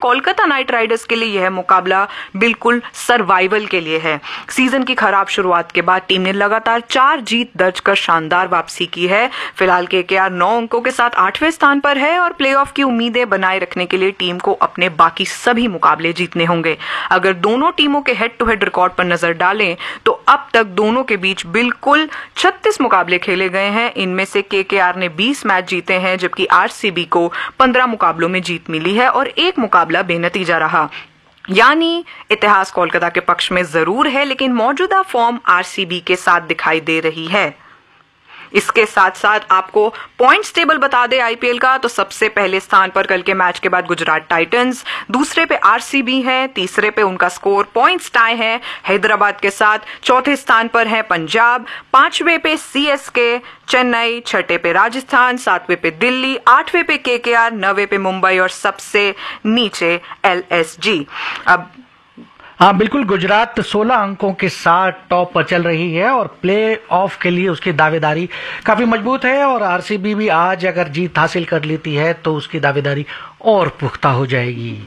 Kolkata night Riders के लिए यह मुकाबला बिल्कुल सर्वाइवल के लिए है। सीजन की खराब शुरुआत के बाद टीम ने लगातार 4 जीत दर्ज कर शानदार वापसी की है। फिलहाल केकेआर 9 अंकों के साथ 8वें स्थान पर है और प्लेऑफ की उम्मीदें बनाए रखने के लिए टीम को अपने बाकी सभी मुकाबले जीतने होंगे। अगर दोनों टीमों के हेड टू हेड रिकॉर्ड पर नजर डालें तो अब तक दोनों के बीच बिल्कुल 36 मुकाबले खेले गए हैं। इनमें से केकेआर ने 20 मैच जीते हैं, जबकि आरसीबी को 15 मुकाबलों में जीत मिली है और एक मुकाबला बेनतीजा रहा। यानी इतिहास कोलकाता के पक्ष में जरूर है, लेकिन मौजूदा फॉर्म आरसीबी के साथ दिखाई दे रही है। इसके साथ साथ आपको पॉइंट्स टेबल बता दे आईपीएल का, तो सबसे पहले स्थान पर कल के मैच के बाद गुजरात टाइटंस, दूसरे पे आरसीबी है, तीसरे पे उनका स्कोर पॉइंट्स टाई है हैदराबाद के साथ, चौथे स्थान पर है पंजाब, 5वें पे सीएसके, चेन्नई, 6ठे पे राजस्थान, 7वें पे दिल्ली, 8वें पे केकेआर, 9वें पे मुंबई और सबसे नीचे एलएसजी। अब हाँ बिल्कुल, गुजरात 16 अंकों के साथ टॉप पर चल रही है और प्ले ऑफ के लिए उसकी दावेदारी काफी मजबूत है और आरसीबी भी आज अगर जीत हासिल कर लेती है तो उसकी दावेदारी और पुख्ता हो जाएगी।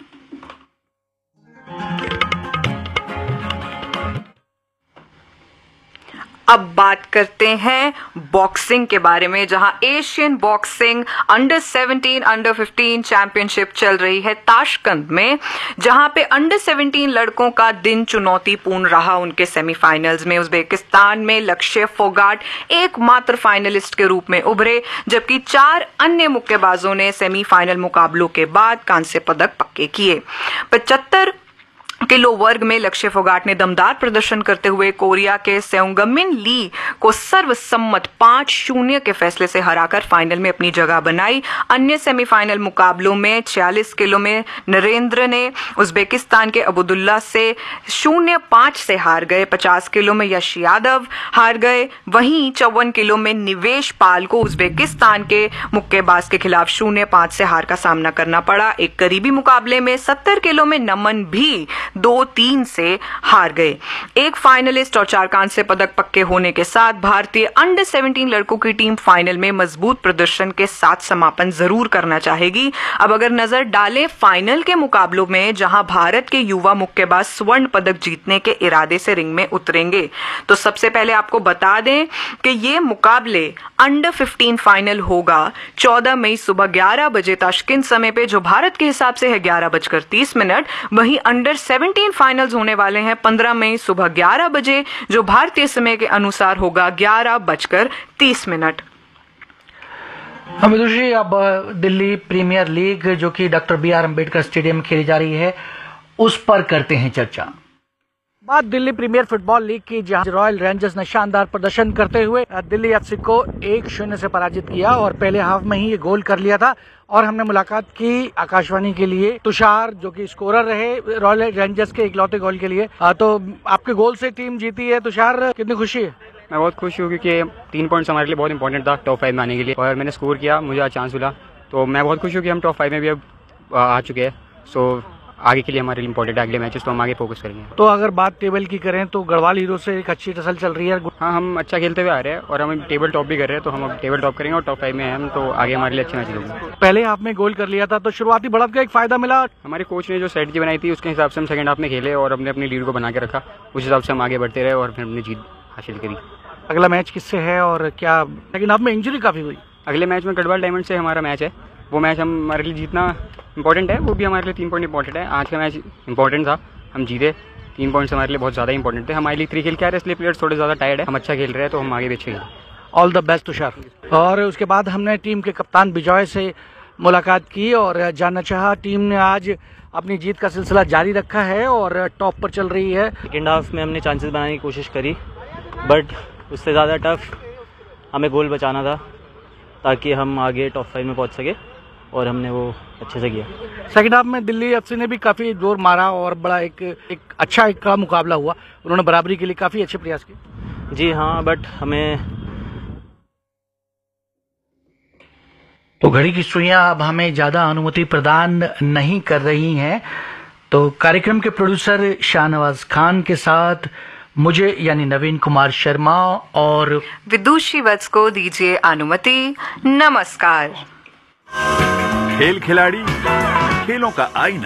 अब बात करते हैं बॉक्सिंग के बारे में, जहां Asian boxing under 17 under 15 championship चल रही है ताशकंद में, जहां पे अंडर 17 लड़कों का दिन चुनौतीपूर्ण रहा। उनके सेमीफाइनल्स में उज्बेकिस्तान में लक्ष्य फोगाट एकमात्र फाइनलिस्ट के रूप में उभरे, जबकि 4 अन्य मुक्केबाजों ने सेमीफाइनल मुकाबलों के बाद कांस्य पदक पक्के किए। 75 किलो वर्ग में लक्ष्य फोगाट ने दमदार प्रदर्शन करते हुए कोरिया के सेओंगमिन ली को सर्वसम्मत 5-0 के फैसले से हराकर फाइनल में अपनी जगह बनाई। अन्य सेमीफाइनल मुकाबलों में 46 किलो में नरेंद्र ने उज्बेकिस्तान के अब्दुल्ला से 0-5 से हार गए। 50 किलो में यश यादव हार गए। वहीं 54 किलो में निवेश पाल को उज्बेकिस्तान के मुक्केबाज के खिलाफ 0-5 से हार का सामना करना पड़ा। एक करीबी मुकाबले में 70 किलो में नमन भी 2-3 से हार गए। एक फाइनलिस्ट और 4 कांस्य पदक पक्के होने के साथ भारतीय अंडर 17 लड़कों की टीम फाइनल में मजबूत प्रदर्शन के साथ समापन जरूर करना चाहेगी। अब अगर नजर डालें फाइनल के मुकाबलों में, जहां भारत के युवा मुक्केबाज स्वर्ण पदक जीतने के इरादे से रिंग में उतरेंगे, तो सबसे पहले आपको बता दें कि ये मुकाबले अंडर 15 फाइनल होगा 14 मई सुबह 11 बजे ताशकंद समय पे, जो भारत के हिसाब से है 11:30। वहीं अंडर 17 फाइनल्स होने वाले हैं 15 मई सुबह 11 बजे, जो भारतीय समय के अनुसार होगा 11:30। हम विदुषी, अब दिल्ली प्रीमियर लीग जो कि doctor B are Ambedkar stadium में खेली जा रही है, उस पर करते हैं चर्चा। बात दिल्ली प्रीमियर फुटबॉल लीग की, जहां रॉयल रेंजर्स ने शानदार प्रदर्शन करते हुए दिल्ली एफसी को 1-0 से पराजित किया और पहले हाफ में ही ये गोल कर लिया था। और हमने मुलाकात की आकाशवाणी के लिए तुषार, जो कि स्कोरर रहे रॉयल रेंजर्स के इकलौते गोल के लिए। तो आपके गोल से टीम जीती है। तुषार, कितनी खुशी है? मैं बहुत खुश हूँ क्योंकि 3 पॉइंट्स हमारे लिए बहुत इंपॉर्टेंट था टॉप 5 में आने के लिए, और मैंने स्कोर किया, मुझे आज चांस मिला, तो मैं बहुत खुश हूँ कि हम टॉप 5 में भी अब आ चुके हैं। सो आगे के लिए हमारे लिए इंपॉर्टेंट है अगले मैचेस, तो हम आगे फोकस करेंगे। तो अगर बात टेबल की करें तो गढ़वाल हीरो से एक अच्छी टसल चल रही है। हाँ, हम अच्छा खेलते हुए आ रहे हैं और हम टेबल टॉप भी कर रहे हैं, तो हम अब टेबल टॉप करेंगे और टॉप 5 में हैं हम, तो आगे हमारे लिए अच्छे मैच होंगे। पहले हाफ में गोल कर लिया था, तो शुरुआती बढ़त का एक फायदा मिला। हमारे कोच ने जो स्ट्रेटजी बनाई थी उसके हिसाब से हम सेकंड हाफ में खेले और हमने अपनी लीड को बना के रखा, उस हिसाब से हम आगे बढ़ते रहे और फिर हमने जीत हासिल करी। अगला मैच किससे है और क्या? लेकिन हाफ में इंजरी काफी हुई। अगले मैच में गढ़वाल डायमंड से हमारा मैच है, वो मैच हमारे लिए जीतना इंपॉर्टेंट है, वो भी हमारे लिए 3 पॉइंट इंपॉर्टेंट है। आज का मैच इंपॉर्टेंट था, हम जीते, 3 पॉइंट्स हमारे लिए बहुत ज़्यादा इंपॉर्टेंट थे। हमारे लिए 3 खेल के आ रहे हैं, इसलिए प्लेयर्स थोड़े ज़्यादा टायर्ड है, हम अच्छा खेल रहे हैं, तो हम आगे भी अच्छे खेलें। All the best Tushar. और उसके बाद हमने टीम के कप्तान विजय से मुलाकात की और जानना चाहा, टीम ने आज अपनी जीत का सिलसिला जारी रखा है और टॉप पर चल रही है। सेकेंड हाफ में हमने चांसेस बनाने की कोशिश करी, बट उससे ज़्यादा टफ हमें गोल बचाना था ताकि हम आगे टॉप 5 में पहुंच सके, और हमने वो अच्छे से किया। सेकंड हाफ में दिल्ली एफसी ने भी काफी जोर मारा और बड़ा एक अच्छा एक मुकाबला हुआ। उन्होंने बराबरी के लिए काफी अच्छे प्रयास किए। जी हाँ, बट हमें तो घड़ी की सुइयां अब हमें ज्यादा अनुमति प्रदान नहीं कर रही हैं, तो कार्यक्रम के प्रोड्यूसर शाहनवाज खान के साथ मुझे यानी नवीन कुमार शर्मा और विदुषी वत्स को दीजिए अनुमति। नमस्कार। खेल खिलाड़ी, खेलों का आईना।